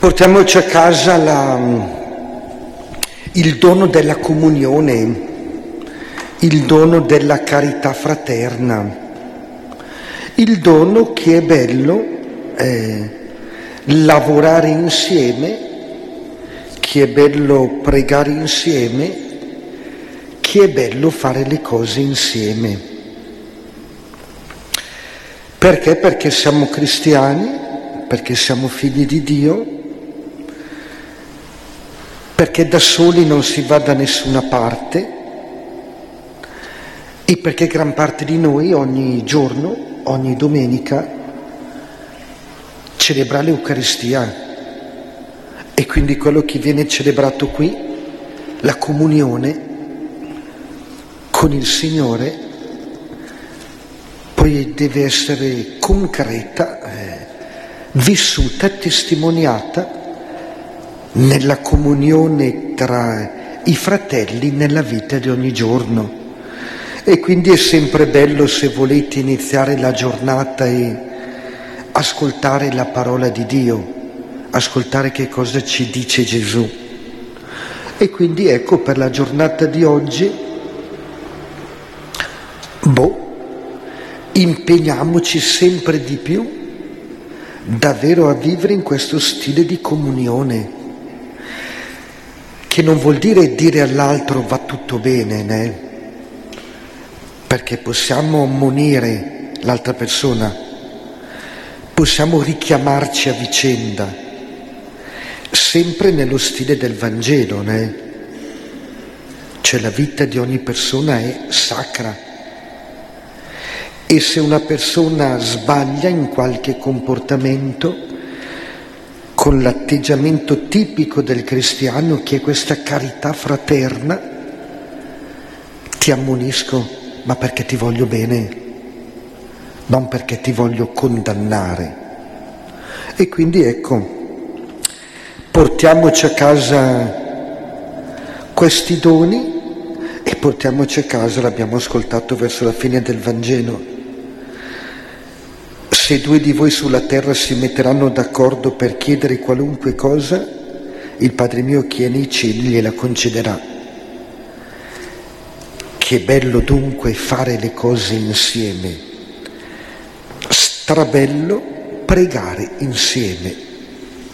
Portiamoci a casa il dono della comunione, il dono della carità fraterna, il dono che è bello lavorare insieme, che è bello pregare insieme, che è bello fare le cose insieme. Perché? Perché siamo cristiani, perché siamo figli di Dio, perché da soli non si va da nessuna parte e perché gran parte di noi ogni giorno, ogni domenica, celebra l'Eucaristia e quindi quello che viene celebrato qui, la comunione con il Signore, poi deve essere concreta, vissuta, testimoniata nella comunione tra i fratelli nella vita di ogni giorno. E quindi è sempre bello, se volete iniziare la giornata, e ascoltare la parola di Dio, ascoltare che cosa ci dice Gesù. E quindi ecco, per la giornata di oggi, impegniamoci sempre di più davvero a vivere in questo stile di comunione, che non vuol dire all'altro va tutto bene, né? Perché possiamo ammonire l'altra persona, possiamo richiamarci a vicenda, sempre nello stile del Vangelo, né? Cioè la vita di ogni persona è sacra e se una persona sbaglia in qualche comportamento, con l'atteggiamento tipico del cristiano, che è questa carità fraterna, ti ammonisco, ma perché ti voglio bene, non perché ti voglio condannare. E quindi ecco, portiamoci a casa questi doni e portiamoci a casa, l'abbiamo ascoltato verso la fine del Vangelo, se due di voi sulla terra si metteranno d'accordo per chiedere qualunque cosa, il Padre mio che è nei cieli gliela concederà. Che bello dunque fare le cose insieme, strabello pregare insieme.